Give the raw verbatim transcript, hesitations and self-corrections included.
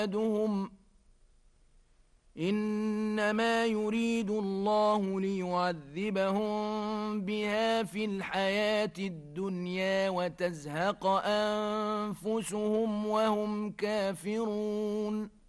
أولادهم إنما يريد الله ليعذبهم بها في الحياة الدنيا وتزهق أنفسهم وهم كافرون